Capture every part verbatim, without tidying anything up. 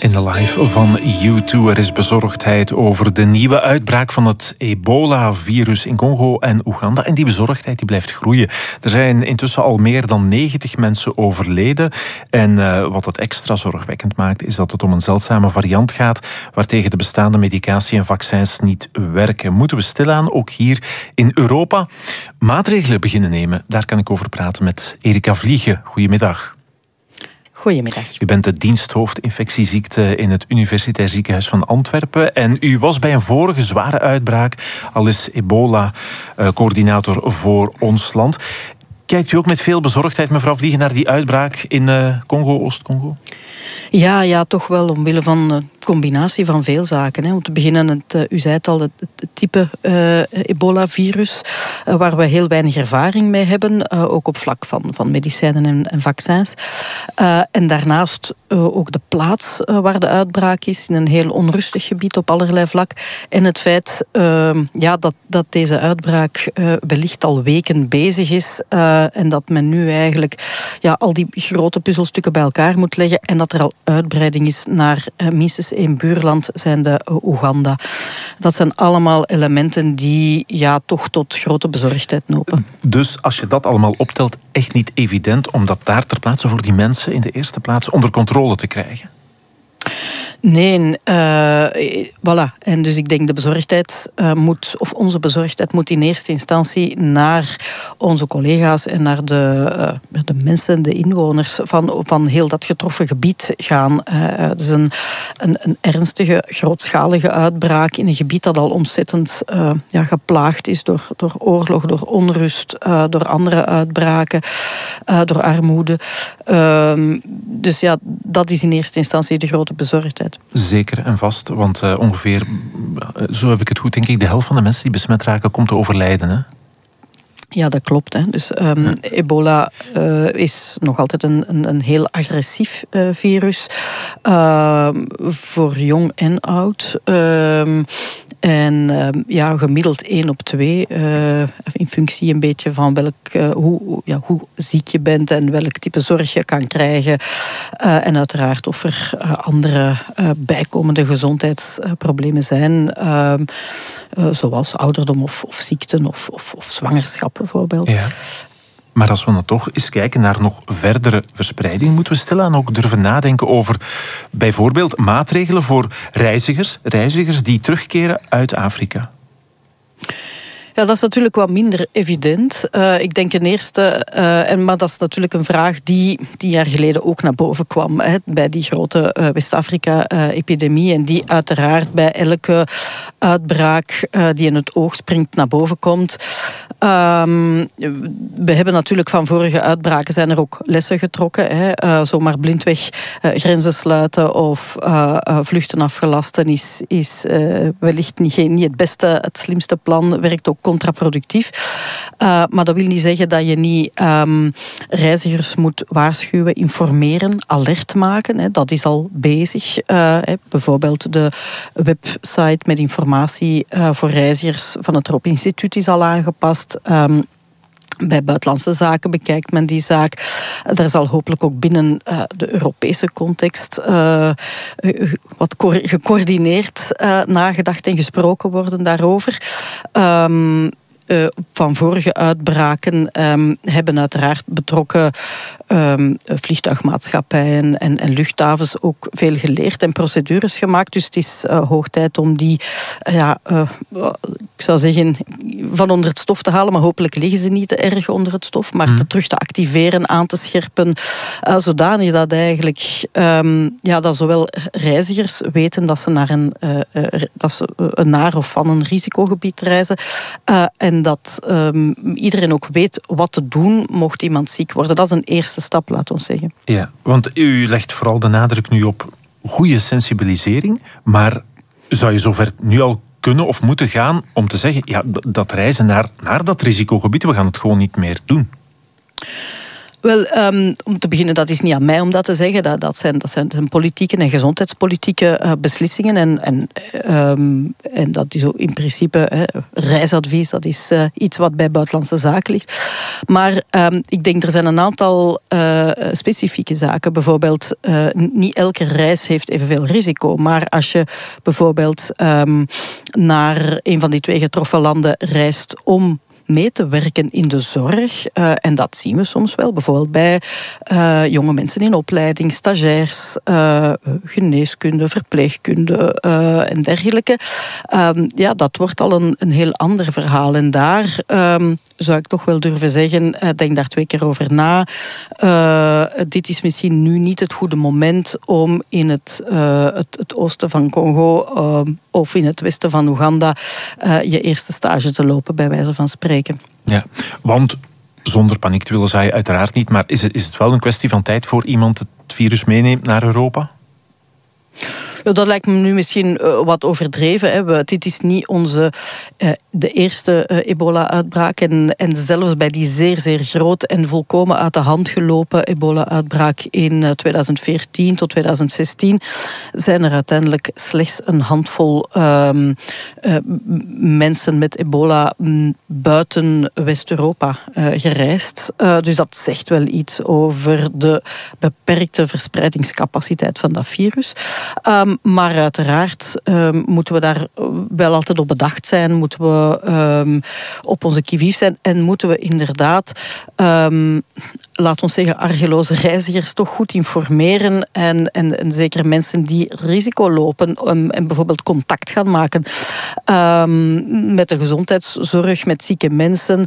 In de live van U twee er is bezorgdheid over de nieuwe uitbraak van het ebola-virus in Congo en Oeganda. En die bezorgdheid die blijft groeien. Er zijn intussen al meer dan negentig mensen overleden. En uh, wat het extra zorgwekkend maakt, is dat het om een zeldzame variant gaat waartegen de bestaande medicatie en vaccins niet werken. Moeten we stilaan, ook hier in Europa, maatregelen beginnen nemen? Daar kan ik over praten met Erika Vliegen. Goedemiddag. Goedemiddag. U bent de diensthoofd infectieziekten in het Universitair Ziekenhuis van Antwerpen. En u was bij een vorige zware uitbraak al eens ebola-coördinator voor ons land. Kijkt u ook met veel bezorgdheid, mevrouw Vliegen, naar die uitbraak in uh, Congo, Oost-Congo? Ja, ja, toch wel omwille van een combinatie van veel zaken. Hè. Om te beginnen, het, uh, u zei het al, het, het type uh, ebola-virus, uh, waar we heel weinig ervaring mee hebben, uh, ook op vlak van, van medicijnen en, en vaccins. Uh, en daarnaast uh, ook de plaats uh, waar de uitbraak is, in een heel onrustig gebied op allerlei vlak. En het feit uh, ja, dat, dat deze uitbraak uh, wellicht al weken bezig is uh, en dat men nu eigenlijk ja, al die grote puzzelstukken bij elkaar moet leggen en dat er al uitbreiding is naar uh, minstens één buurland, zijnde uh, Oeganda. Dat zijn allemaal elementen die ja, toch tot grote bezorgdheid lopen. Dus als je dat allemaal optelt, echt niet evident om dat daar ter plaatse voor die mensen in de eerste plaats onder controle te krijgen? Nee, uh, voilà. En dus ik denk de bezorgdheid uh, moet, of onze bezorgdheid moet in eerste instantie naar onze collega's en naar de, uh, de mensen, de inwoners van, van heel dat getroffen gebied gaan. Uh, het is een, een, een ernstige, grootschalige uitbraak in een gebied dat al ontzettend uh, ja, geplaagd is door, door oorlog, door onrust, uh, door andere uitbraken, uh, door armoede. Uh, dus ja, dat is in eerste instantie de grote bezorgdheid. Zeker en vast, want uh, ongeveer, zo heb ik het goed, denk ik, de helft van de mensen die besmet raken komt te overlijden, hè? Ja, dat klopt. Hè. Dus um, ja. ebola uh, is nog altijd een, een, een heel agressief uh, virus. Uh, voor jong en oud. Uh, en uh, ja, gemiddeld één op twee. Uh, in functie een beetje van welk, uh, hoe, ja, hoe ziek je bent en welk type zorg je kan krijgen. Uh, en uiteraard of er uh, andere uh, bijkomende gezondheidsproblemen zijn. Uh, uh, zoals ouderdom of, of ziekten of, of, of zwangerschap bijvoorbeeld. Ja. Maar als we dan toch eens kijken naar nog verdere verspreiding, moeten we stilaan ook durven nadenken over bijvoorbeeld maatregelen voor reizigers, reizigers die terugkeren uit Afrika. Ja, dat is natuurlijk wat minder evident. Uh, ik denk een eerste, uh, en, maar dat is natuurlijk een vraag die tien jaar geleden ook naar boven kwam, hè, bij die grote uh, West-Afrika-epidemie. En die uiteraard bij elke uitbraak uh, die in het oog springt naar boven komt. Um, we hebben natuurlijk van vorige uitbraken zijn er ook lessen getrokken. Hè. Uh, zomaar blindweg uh, grenzen sluiten of uh, uh, vluchten afgelasten is, is uh, wellicht niet, niet het beste, het slimste plan. Werkt ook contraproductief. Uh, maar dat wil niet zeggen dat je niet um, reizigers moet waarschuwen, informeren, alert maken. Hè. Dat is al bezig. Uh, hè. Bijvoorbeeld de website met informatie uh, voor reizigers van het Rob Instituut is al aangepast. Um, Bij Buitenlandse Zaken bekijkt men die zaak. Er zal hopelijk ook binnen uh, de Europese context uh, wat gecoördineerd uh, nagedacht en gesproken worden daarover. Um, Uh, van vorige uitbraken um, hebben uiteraard betrokken um, vliegtuigmaatschappijen en, en luchthavens ook veel geleerd en procedures gemaakt. Dus het is uh, hoog tijd om die, uh, ja, uh, ik zou zeggen, van onder het stof te halen. Maar hopelijk liggen ze niet te erg onder het stof. Maar mm. te terug te activeren, aan te scherpen. Uh, zodanig dat eigenlijk um, ja, dat zowel reizigers weten dat ze naar een, uh, uh, dat ze, uh, naar of van een risicogebied reizen. Uh, en En dat um, iedereen ook weet wat te doen mocht iemand ziek worden. Dat is een eerste stap, laat ons zeggen. Ja, want u legt vooral de nadruk nu op goede sensibilisering. Maar zou je zover nu al kunnen of moeten gaan om te zeggen, ja, dat reizen naar, naar dat risicogebied, we gaan het gewoon niet meer doen? Wel, um, om te beginnen, dat is niet aan mij om dat te zeggen. Dat, dat, zijn, dat zijn politieke en gezondheidspolitieke uh, beslissingen. En, en, um, en dat is ook in principe uh, reisadvies. Dat is uh, iets wat bij Buitenlandse Zaken ligt. Maar um, ik denk, er zijn een aantal uh, specifieke zaken. Bijvoorbeeld, uh, niet elke reis heeft evenveel risico. Maar als je bijvoorbeeld um, naar een van die twee getroffen landen reist om mee te werken in de zorg. Uh, en dat zien we soms wel, bijvoorbeeld bij uh, jonge mensen in opleiding, stagiairs, uh, geneeskunde, verpleegkunde uh, en dergelijke. Um, ja, dat wordt al een, een heel ander verhaal. En daar um, zou ik toch wel durven zeggen, uh, denk daar twee keer over na. Uh, dit is misschien nu niet het goede moment om in het, uh, het, het oosten van Congo uh, of in het westen van Oeganda uh, je eerste stage te lopen, bij wijze van spreken. Ja, want zonder paniek te willen zaaien, uiteraard niet, maar is het, is het wel een kwestie van tijd voor iemand het virus meeneemt naar Europa? Ja, dat lijkt me nu misschien uh, wat overdreven. Hè. We, dit is niet onze, uh, de eerste uh, ebola-uitbraak. En, en zelfs bij die zeer, zeer groot en volkomen uit de hand gelopen ebola-uitbraak in uh, tweeduizend veertien tot tweeduizend zestien zijn er uiteindelijk slechts een handvol uh, uh, mensen met ebola buiten West-Europa uh, gereisd. Uh, dus dat zegt wel iets over de beperkte verspreidingscapaciteit van dat virus. Um, Maar uiteraard um, moeten we daar wel altijd op bedacht zijn. Moeten we um, op onze qui-vive zijn. En moeten we inderdaad, um, laat ons zeggen, argeloze reizigers toch goed informeren. En, en, en zeker mensen die risico lopen um, en bijvoorbeeld contact gaan maken um, met de gezondheidszorg, met zieke mensen.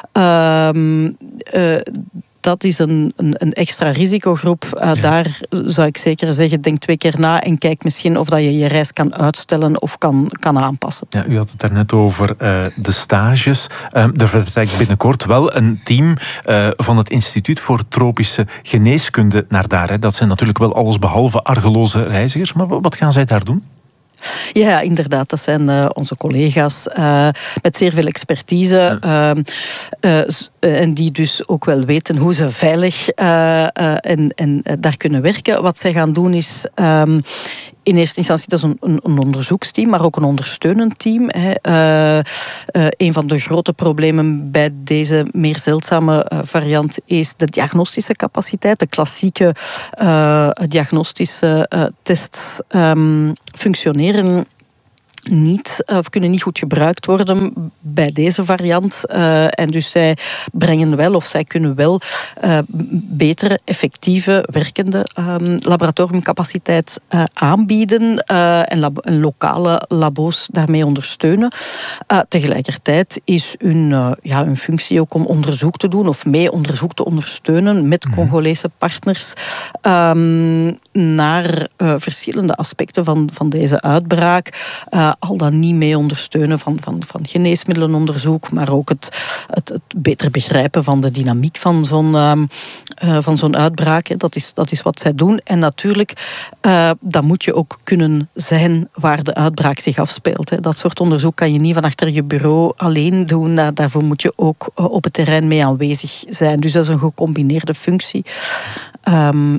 Um, uh, Dat is een, een, een extra risicogroep. Uh, ja. Daar zou ik zeker zeggen, denk twee keer na en kijk misschien of dat je je reis kan uitstellen of kan, kan aanpassen. Ja, u had het daarnet over uh, de stages. Uh, er vertrekt binnenkort wel een team uh, van het Instituut voor Tropische Geneeskunde naar daar. Hè. Dat zijn natuurlijk wel allesbehalve argeloze reizigers, maar wat gaan zij daar doen? Ja, inderdaad. Dat zijn uh, onze collega's uh, met zeer veel expertise. Uh, uh, en die dus ook wel weten hoe ze veilig uh, uh, en, en uh, daar kunnen werken. Wat zij gaan doen is Um, in eerste instantie, dat is een, een, een onderzoeksteam, maar ook een ondersteunend team. Hè. Uh, uh, een van de grote problemen bij deze meer zeldzame uh, variant is de diagnostische capaciteit. De klassieke uh, diagnostische uh, tests um, functioneren niet, of kunnen niet goed gebruikt worden bij deze variant. Uh, en dus zij brengen wel, of zij kunnen wel uh, betere, effectieve, werkende um, laboratoriumcapaciteit uh, aanbieden uh, en, lab- en lokale labo's daarmee ondersteunen. Uh, tegelijkertijd is hun, uh, ja, hun functie ook om onderzoek te doen of mee onderzoek te ondersteunen met Congolese partners um, naar uh, verschillende aspecten van, van deze uitbraak. Uh, al dan niet mee ondersteunen van, van, van geneesmiddelenonderzoek, maar ook het, het, het beter begrijpen van de dynamiek van zo'n, uh, uh, van zo'n uitbraak. Hè. Dat is, dat is wat zij doen. En natuurlijk, uh, dan moet je ook kunnen zijn waar de uitbraak zich afspeelt. Hè. Dat soort onderzoek kan je niet van achter je bureau alleen doen. Uh, daarvoor moet je ook uh, op het terrein mee aanwezig zijn. Dus dat is een gecombineerde functie. Um,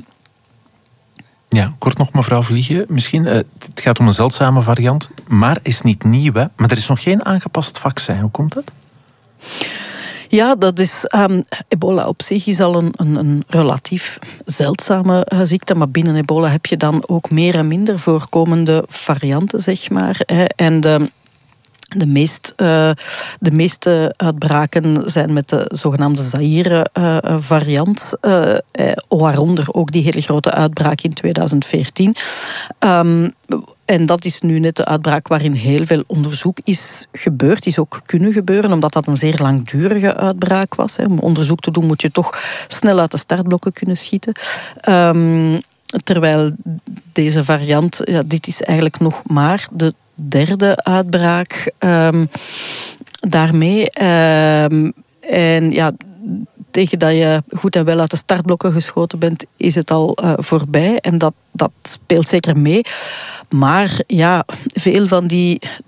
Ja, kort nog mevrouw Vliegen. Misschien, uh, het gaat om een zeldzame variant, maar is niet nieuw, hè? Maar er is nog geen aangepast vaccin. Hoe komt dat? Ja, dat is um, ebola op zich is al een, een, een relatief zeldzame uh, ziekte, maar binnen ebola heb je dan ook meer en minder voorkomende varianten, zeg maar. Hè. En de De, meest, uh, de meeste uitbraken zijn met de zogenaamde Zaire-variant, uh, uh, waaronder ook die hele grote uitbraak in tweeduizend veertien. Um, en dat is nu net de uitbraak waarin heel veel onderzoek is gebeurd, is ook kunnen gebeuren, omdat dat een zeer langdurige uitbraak was. Hè. Om onderzoek te doen moet je toch snel uit de startblokken kunnen schieten. Um, terwijl deze variant, ja, dit is eigenlijk nog maar de derde uitbraak um, daarmee. Um, en ja, tegen dat je goed en wel uit de startblokken geschoten bent, is het al uh, voorbij. En dat, dat speelt zeker mee. Maar ja, veel van die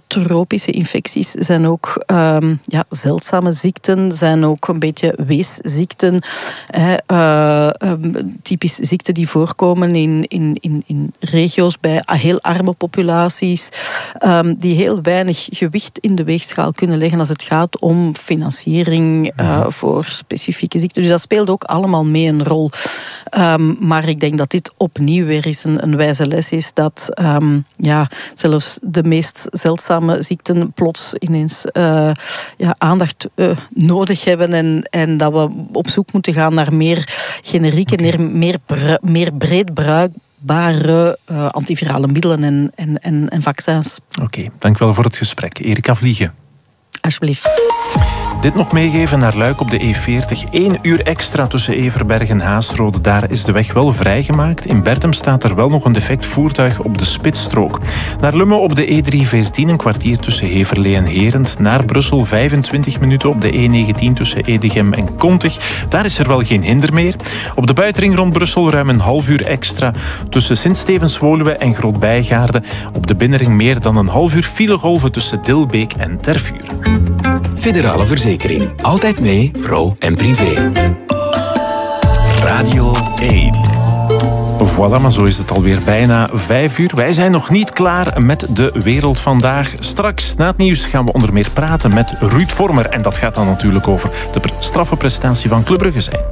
tropische infecties zijn ook um, ja, zeldzame ziekten, zijn ook een beetje weesziekten. Hè, uh, um, typisch ziekten die voorkomen in, in, in, in regio's bij heel arme populaties, um, die heel weinig gewicht in de weegschaal kunnen leggen als het gaat om financiering uh, voor specifieke ziekten. Dus dat speelt ook allemaal mee een rol. Um, maar ik denk dat dit opnieuw weer eens een, een wijze les is dat um, ja, zelfs de meest zeldzame ziekten plots ineens uh, ja, aandacht uh, nodig hebben en, en dat we op zoek moeten gaan naar meer generieke, okay. meer, meer, bre, meer breed bruikbare uh, antivirale middelen en, en, en, en vaccins. Oké, okay, dank wel voor het gesprek. Erika Vliegen. Alsjeblieft. Dit nog meegeven naar Luik op de E veertig. Eén uur extra tussen Everberg en Haasrode. Daar is de weg wel vrijgemaakt. In Bertem staat er wel nog een defect voertuig op de spitsstrook. Naar Lumme op de E driehonderdveertien een kwartier tussen Heverlee en Herent. Naar Brussel vijfentwintig minuten op de E negentien tussen Edegem en Kontig. Daar is er wel geen hinder meer. Op de buitenring rond Brussel ruim een half uur extra tussen Sint-Stevens-Woluwe en Groot-Bijgaarde. Op de binnenring meer dan een half uur filegolven tussen Dilbeek en Tervuren. Federale Verzekering. Altijd mee, pro en privé. Radio één. Voilà, maar zo is het alweer bijna vijf uur. Wij zijn nog niet klaar met de wereld vandaag. Straks, na het nieuws, gaan we onder meer praten met Ruud Vormer. En dat gaat dan natuurlijk over de straffe prestatie van Club Brugge zijn.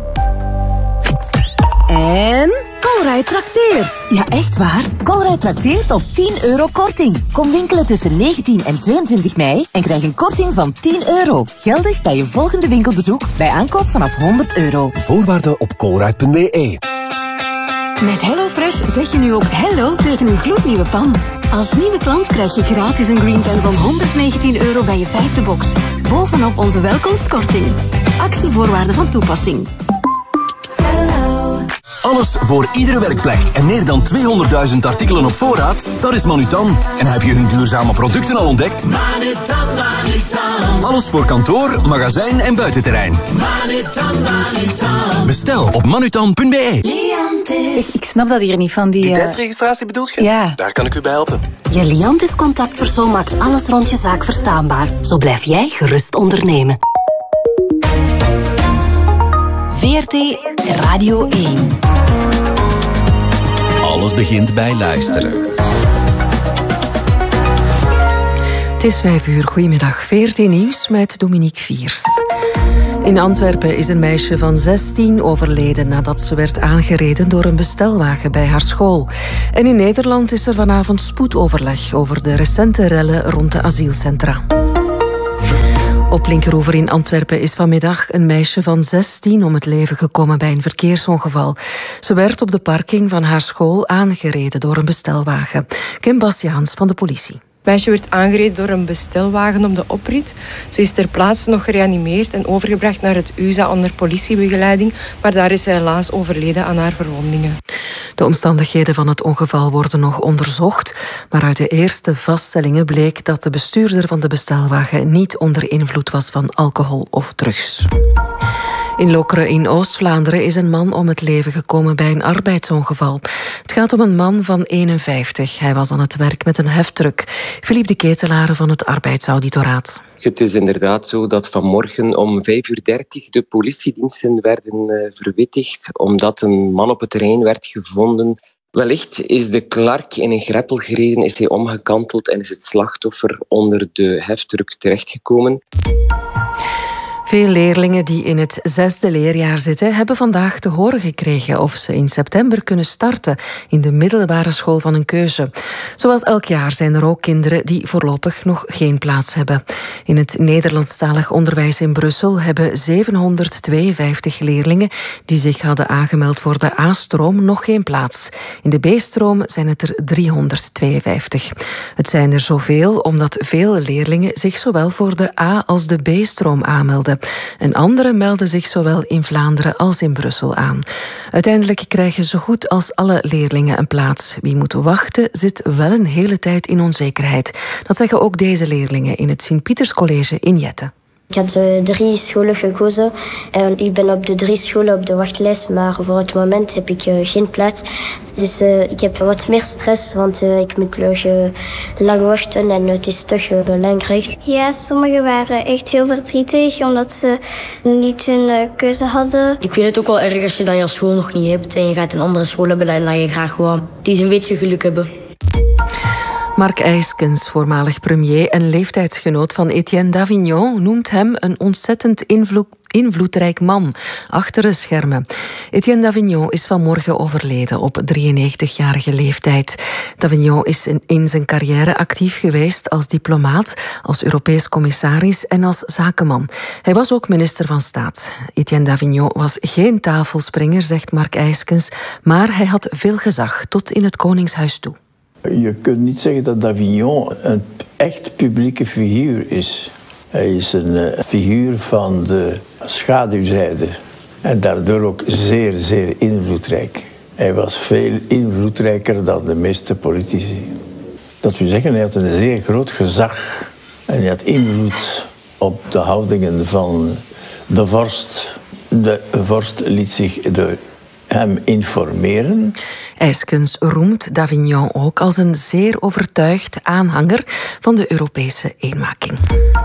En Colruyt trakteert. Ja, echt waar. Colruyt trakteert op tien euro korting. Kom winkelen tussen negentien en tweeëntwintig mei en krijg een korting van tien euro. Geldig bij je volgende winkelbezoek bij aankoop vanaf honderd euro. Voorwaarden op colruyt punt b e. Met HelloFresh zeg je nu ook hello tegen een gloednieuwe pan. Als nieuwe klant krijg je gratis een Green Pen van honderdnegentien euro bij je vijfde box. Bovenop onze welkomstkorting. Actievoorwaarden van toepassing. Alles voor iedere werkplek en meer dan tweehonderdduizend artikelen op voorraad? Dat is Manutan. En heb je hun duurzame producten al ontdekt? Manutan, Manutan. Alles voor kantoor, magazijn en buitenterrein. Manutan, Manutan. Bestel op manutan punt b e. Zeg, ik snap dat hier niet van die... Identiteitsregistratie bedoelt je? Ja. Daar kan ik u bij helpen. Je Liantis contactpersoon maakt alles rond je zaak verstaanbaar. Zo blijf jij gerust ondernemen. V R T Radio één. Alles begint bij luisteren. Het is vijf uur. Goedemiddag. V R T Nieuws met Dominique Viers. In Antwerpen is een meisje van zestien overleden nadat ze werd aangereden door een bestelwagen bij haar school. En in Nederland is er vanavond spoedoverleg over de recente rellen rond de asielcentra. Op Linkeroever in Antwerpen is vanmiddag een meisje van zestien om het leven gekomen bij een verkeersongeval. Ze werd op de parking van haar school aangereden door een bestelwagen. Kim Bastiaans van de politie. Het meisje werd aangereden door een bestelwagen op de oprit. Ze is ter plaatse nog gereanimeerd en overgebracht naar het U Z A onder politiebegeleiding, maar daar is ze helaas overleden aan haar verwondingen. De omstandigheden van het ongeval worden nog onderzocht, maar uit de eerste vaststellingen bleek dat de bestuurder van de bestelwagen niet onder invloed was van alcohol of drugs. In Lokeren in Oost-Vlaanderen is een man om het leven gekomen bij een arbeidsongeval. Het gaat om een man van eenenvijftig. Hij was aan het werk met een heftruck. Philippe de Ketelaere van het Arbeidsauditoraat. Het is inderdaad zo dat vanmorgen om vijf uur dertig de politiediensten werden uh, verwittigd omdat een man op het terrein werd gevonden. Wellicht is de klark in een greppel gereden, is hij omgekanteld en is het slachtoffer onder de heftruck terechtgekomen. Veel leerlingen die in het zesde leerjaar zitten, hebben vandaag te horen gekregen of ze in september kunnen starten in de middelbare school van hun keuze. Zoals elk jaar zijn er ook kinderen die voorlopig nog geen plaats hebben. In het Nederlandstalig onderwijs in Brussel hebben zevenhonderdtweeënvijftig leerlingen die zich hadden aangemeld voor de A-stroom nog geen plaats. In de B-stroom zijn het er driehonderdtweeënvijftig. Het zijn er zoveel omdat veel leerlingen zich zowel voor de A- als de B-stroom aanmelden. En anderen melden zich zowel in Vlaanderen als in Brussel aan. Uiteindelijk krijgen zo goed als alle leerlingen een plaats. Wie moet wachten, zit wel een hele tijd in onzekerheid. Dat zeggen ook deze leerlingen in het Sint-Pieterscollege in Jette. Ik had uh, drie scholen gekozen en ik ben op de drie scholen op de wachtlijst, maar voor het moment heb ik uh, geen plaats. Dus uh, ik heb wat meer stress, want uh, ik moet nog uh, lang wachten en het is toch uh, belangrijk. Ja, sommigen waren echt heel verdrietig omdat ze niet hun uh, keuze hadden. Ik vind het ook wel erg als je dan je school nog niet hebt en je gaat een andere school hebben en dan je graag gewoon die een beetje geluk hebben. Mark Eyskens, voormalig premier en leeftijdsgenoot van Etienne Davignon, noemt hem een ontzettend invloed, invloedrijk man achter de schermen. Etienne Davignon is vanmorgen overleden op drieënnegentigjarige leeftijd. Davignon is in, in zijn carrière actief geweest als diplomaat, als Europees commissaris en als zakenman. Hij was ook minister van Staat. Etienne Davignon was geen tafelspringer, zegt Mark Eyskens, maar hij had veel gezag tot in het Koningshuis toe. Je kunt niet zeggen dat Davignon een echt publieke figuur is. Hij is een figuur van de schaduwzijde en daardoor ook zeer, zeer invloedrijk. Hij was veel invloedrijker dan de meeste politici. Dat wil zeggen, hij had een zeer groot gezag en hij had invloed op de houdingen van de vorst. De vorst liet zich door hem informeren. Eyskens roemt Davignon ook als een zeer overtuigd aanhanger van de Europese eenmaking.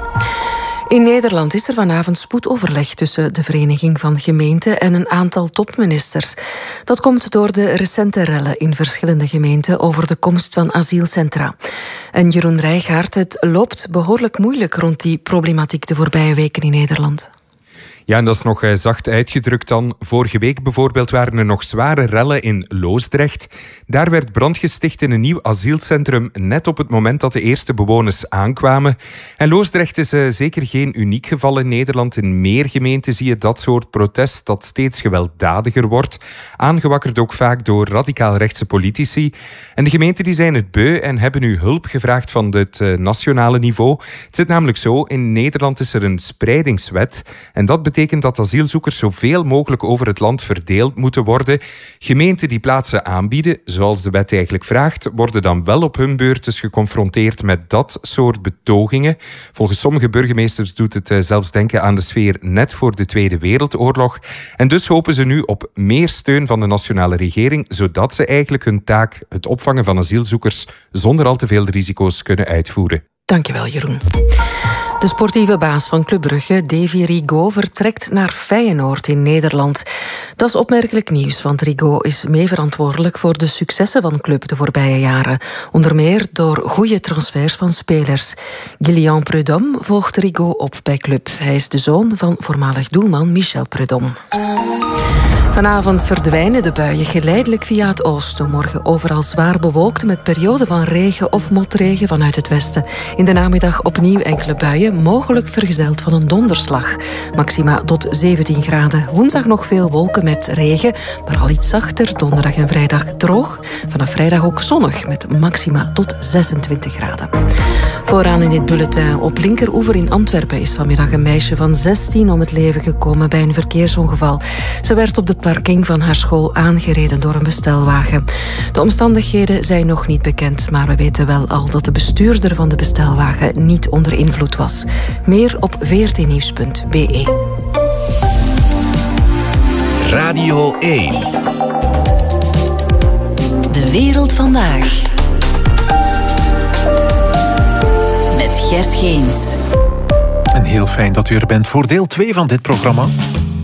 In Nederland is er vanavond spoedoverleg tussen de Vereniging van Gemeenten en een aantal topministers. Dat komt door de recente rellen in verschillende gemeenten over de komst van asielcentra. En Jeroen Rijgaard, het loopt behoorlijk moeilijk rond die problematiek de voorbije weken in Nederland. Ja, en dat is nog zacht uitgedrukt dan. Vorige week bijvoorbeeld waren er nog zware rellen in Loosdrecht. Daar werd brand gesticht in een nieuw asielcentrum net op het moment dat de eerste bewoners aankwamen. En Loosdrecht is uh, zeker geen uniek geval in Nederland. In meer gemeenten zie je dat soort protest dat steeds gewelddadiger wordt. Aangewakkerd ook vaak door radicaal-rechtse politici. En de gemeenten die zijn het beu en hebben nu hulp gevraagd van het uh, nationale niveau. Het zit namelijk zo, in Nederland is er een spreidingswet. En dat betekent dat asielzoekers zoveel mogelijk over het land verdeeld moeten worden. Gemeenten die plaatsen aanbieden, zoals de wet eigenlijk vraagt, worden dan wel op hun beurt dus geconfronteerd met dat soort betogingen. Volgens sommige burgemeesters doet het zelfs denken aan de sfeer net voor de Tweede Wereldoorlog. En dus hopen ze nu op meer steun van de nationale regering, zodat ze eigenlijk hun taak, het opvangen van asielzoekers, zonder al te veel risico's kunnen uitvoeren. Dankjewel, Jeroen. De sportieve baas van Club Brugge, Davy Rigaud, vertrekt naar Feyenoord in Nederland. Dat is opmerkelijk nieuws, want Rigaud is meeverantwoordelijk voor de successen van Club de voorbije jaren. Onder meer door goede transfers van spelers. Gillian Prudhomme volgt Rigaud op bij Club. Hij is de zoon van voormalig doelman Michel Prudhomme. Vanavond verdwijnen de buien geleidelijk via het oosten. Morgen overal zwaar bewolkt met perioden van regen of motregen vanuit het westen. In de namiddag opnieuw enkele buien, mogelijk vergezeld van een donderslag. Maxima tot zeventien graden. Woensdag nog veel wolken met regen, maar al iets zachter. Donderdag en vrijdag droog. Vanaf vrijdag ook zonnig met maxima tot zesentwintig graden. Vooraan in dit bulletin. Op linkeroever in Antwerpen is vanmiddag een meisje van zestien om het leven gekomen bij een verkeersongeval. Ze werd op de parking van haar school aangereden door een bestelwagen. De omstandigheden zijn nog niet bekend, maar we weten wel al dat de bestuurder van de bestelwagen niet onder invloed was. Meer op v r t nieuws punt b e. Radio één. De wereld vandaag. Met Gert Geens. En heel fijn dat u er bent voor deel twee van dit programma.